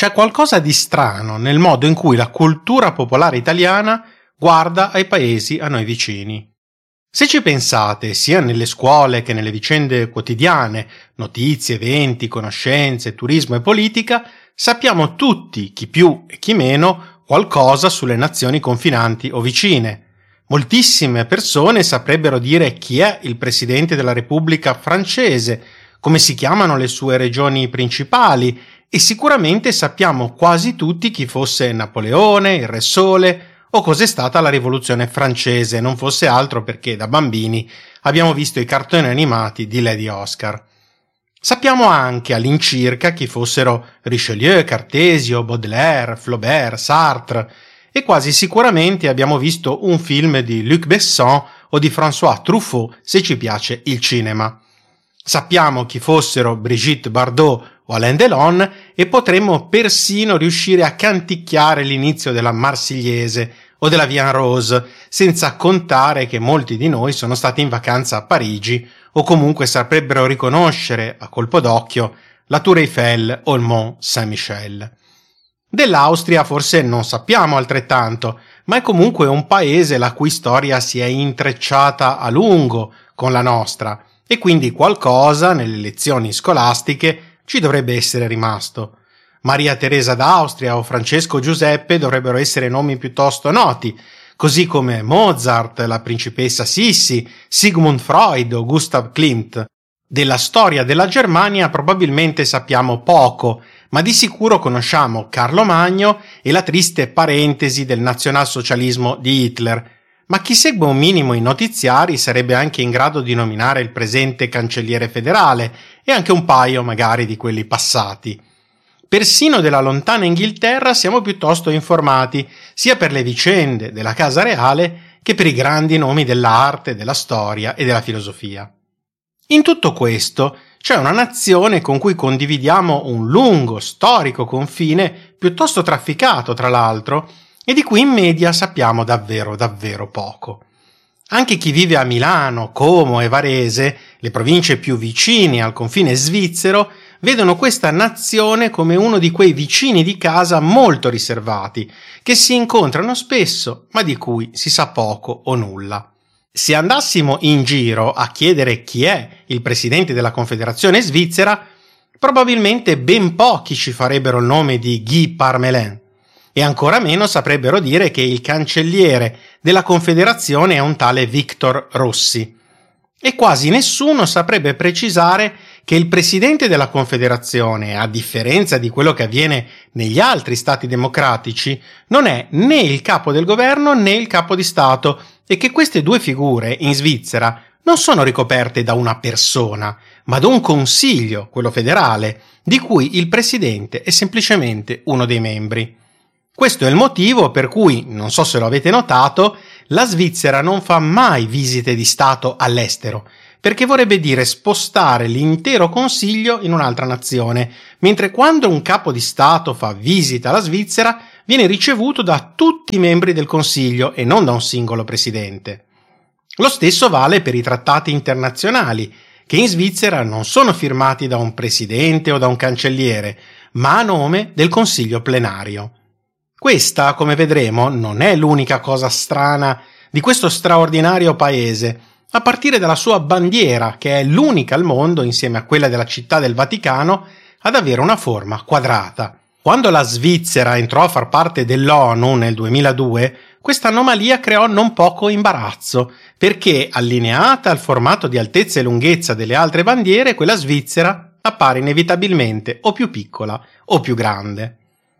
C'è qualcosa di strano nel modo in cui la cultura popolare italiana guarda ai paesi a noi vicini. Se ci pensate, sia nelle scuole che nelle vicende quotidiane, notizie, eventi, conoscenze, turismo e politica, sappiamo tutti, chi più e chi meno, qualcosa sulle nazioni confinanti o vicine. Moltissime persone saprebbero dire chi è il presidente della Repubblica francese, come si chiamano le sue regioni principali, e sicuramente sappiamo quasi tutti chi fosse Napoleone, il Re Sole, o cos'è stata la Rivoluzione francese, non fosse altro perché da bambini abbiamo visto i cartoni animati di Lady Oscar. Sappiamo anche all'incirca chi fossero Richelieu, Cartesio, Baudelaire, Flaubert, Sartre, e quasi sicuramente abbiamo visto un film di Luc Besson o di François Truffaut se ci piace il cinema. Sappiamo chi fossero Brigitte Bardot o Alain Delon e potremmo persino riuscire a canticchiare l'inizio della Marsigliese o della Vian Rose, senza contare che molti di noi sono stati in vacanza a Parigi o comunque saprebbero riconoscere a colpo d'occhio la Tour Eiffel o il Mont Saint-Michel. Dell'Austria forse non sappiamo altrettanto, ma è comunque un paese la cui storia si è intrecciata a lungo con la nostra e quindi qualcosa nelle lezioni scolastiche ci dovrebbe essere rimasto. Maria Teresa d'Austria o Francesco Giuseppe dovrebbero essere nomi piuttosto noti, così come Mozart, la principessa Sissi, Sigmund Freud o Gustav Klimt. Della storia della Germania probabilmente sappiamo poco, ma di sicuro conosciamo Carlo Magno e la triste parentesi del nazionalsocialismo di Hitler. Ma chi segue un minimo i notiziari sarebbe anche in grado di nominare il presente cancelliere federale e anche un paio magari di quelli passati. Persino della lontana Inghilterra siamo piuttosto informati, sia per le vicende della Casa Reale che per i grandi nomi dell'arte, della storia e della filosofia. In tutto questo c'è una nazione con cui condividiamo un lungo, storico confine, piuttosto trafficato tra l'altro, e di cui in media sappiamo davvero, davvero poco. Anche chi vive a Milano, Como e Varese, le province più vicine al confine svizzero, vedono questa nazione come uno di quei vicini di casa molto riservati, che si incontrano spesso, ma di cui si sa poco o nulla. Se andassimo in giro a chiedere chi è il presidente della Confederazione Svizzera, probabilmente ben pochi ci farebbero il nome di Guy Parmelin, e ancora meno saprebbero dire che il cancelliere della Confederazione è un tale Victor Rossi. E quasi nessuno saprebbe precisare che il presidente della Confederazione, a differenza di quello che avviene negli altri stati democratici, non è né il capo del governo né il capo di Stato e che queste due figure in Svizzera non sono ricoperte da una persona, ma da un consiglio, quello federale, di cui il presidente è semplicemente uno dei membri. Questo è il motivo per cui, non so se lo avete notato, la Svizzera non fa mai visite di Stato all'estero, perché vorrebbe dire spostare l'intero Consiglio in un'altra nazione, mentre quando un capo di Stato fa visita alla Svizzera viene ricevuto da tutti i membri del Consiglio e non da un singolo presidente. Lo stesso vale per i trattati internazionali, che in Svizzera non sono firmati da un presidente o da un cancelliere, ma a nome del Consiglio plenario. Questa, come vedremo, non è l'unica cosa strana di questo straordinario paese, a partire dalla sua bandiera, che è l'unica al mondo, insieme a quella della Città del Vaticano, ad avere una forma quadrata. Quando la Svizzera entrò a far parte dell'ONU nel 2002, questa anomalia creò non poco imbarazzo, perché, allineata al formato di altezza e lunghezza delle altre bandiere, quella svizzera appare inevitabilmente o più piccola o più grande.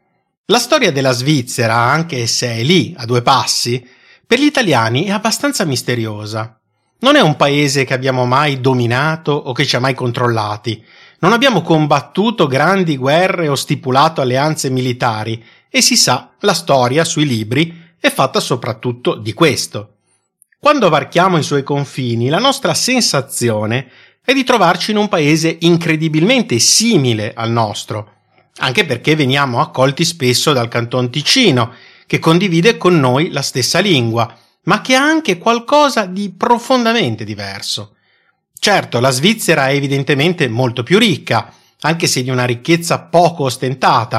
La storia della Svizzera, anche se è lì, a due passi, per gli italiani è abbastanza misteriosa. Non è un paese che abbiamo mai dominato o che ci ha mai controllati. Non abbiamo combattuto grandi guerre o stipulato alleanze militari e si sa, la storia sui libri è fatta soprattutto di questo. Quando varchiamo i suoi confini, la nostra sensazione è di trovarci in un paese incredibilmente simile al nostro, anche perché veniamo accolti spesso dal Canton Ticino, che condivide con noi la stessa lingua, ma che ha anche qualcosa di profondamente diverso. Certo, la Svizzera è evidentemente molto più ricca, anche se di una ricchezza poco ostentata,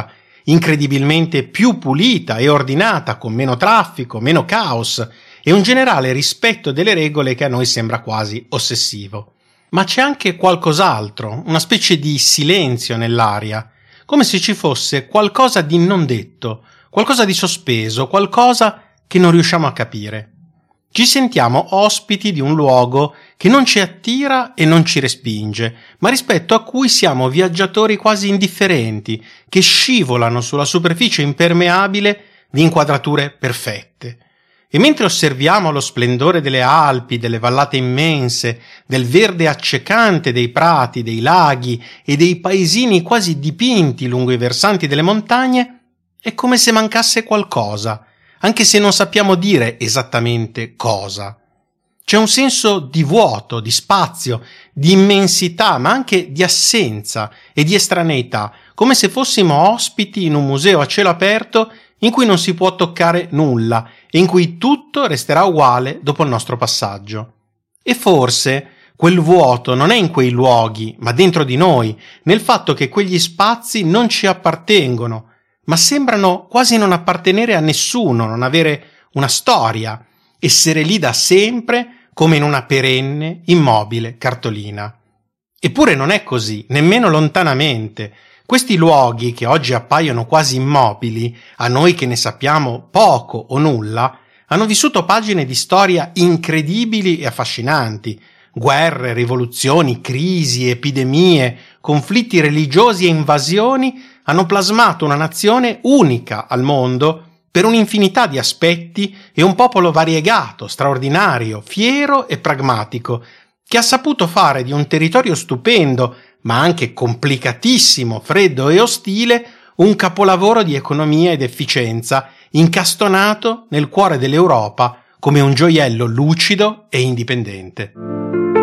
incredibilmente più pulita e ordinata, con meno traffico, meno caos e un generale rispetto delle regole che a noi sembra quasi ossessivo. Ma c'è anche qualcos'altro, una specie di silenzio nell'aria, come se ci fosse qualcosa di non detto, qualcosa di sospeso, qualcosa che non riusciamo a capire. Ci sentiamo ospiti di un luogo che non ci attira e non ci respinge, ma rispetto a cui siamo viaggiatori quasi indifferenti, che scivolano sulla superficie impermeabile di inquadrature perfette. E mentre osserviamo lo splendore delle Alpi, delle vallate immense, del verde accecante dei prati, dei laghi e dei paesini quasi dipinti lungo i versanti delle montagne, è come se mancasse qualcosa, anche se non sappiamo dire esattamente cosa. C'è un senso di vuoto, di spazio, di immensità, ma anche di assenza e di estraneità, come se fossimo ospiti in un museo a cielo aperto in cui non si può toccare nulla e in cui tutto resterà uguale dopo il nostro passaggio. E forse quel vuoto non è in quei luoghi, ma dentro di noi, nel fatto che quegli spazi non ci appartengono, ma sembrano quasi non appartenere a nessuno, non avere una storia, essere lì da sempre come in una perenne, immobile cartolina. Eppure non è così, nemmeno lontanamente. Questi luoghi, che oggi appaiono quasi immobili, a noi che ne sappiamo poco o nulla, hanno vissuto pagine di storia incredibili e affascinanti. Guerre, rivoluzioni, crisi, epidemie, conflitti religiosi e invasioni hanno plasmato una nazione unica al mondo per un'infinità di aspetti e un popolo variegato, straordinario, fiero e pragmatico, che ha saputo fare di un territorio stupendo, ma anche complicatissimo, freddo e ostile, un capolavoro di economia ed efficienza, incastonato nel cuore dell'Europa come un gioiello lucido e indipendente.